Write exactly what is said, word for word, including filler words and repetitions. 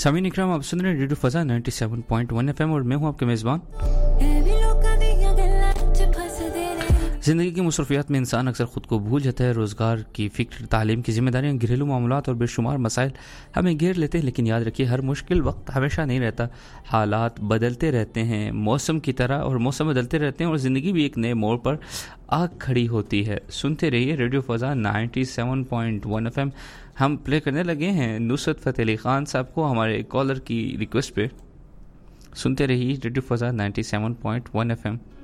सामीन इकराम, आप सुन रहे हैं radio फजा ninety seven point one FM और मैं हूं आपके मेज़बान। ज़िंदगी की मसरूफियात में इंसान अक्सर ख़ुद को भूल जाता है। रोज़गार की फ़िक्र, तालीम की ज़िम्मेदारियाँ, घरेलू मामलात और बेशुमार मसाइल हमें घेर लेते हैं। लेकिन याद रखिए, हर मुश्किल वक्त हमेशा नहीं रहता। हालात बदलते रहते हैं मौसम की तरह, और मौसम बदलते रहते हैं और ज़िंदगी भी एक नए मोड़ पर आ खड़ी होती है। सुनते रहिए radio फ़ज़ा ninety seven point one FM. हम प्ले करने लगे हैं नुसरत फ़तेह अली ख़ान साहब को हमारे कॉलर की रिक्वेस्ट पे। सुनते रहिए radio फ़ज़ा ninety seven point one FM.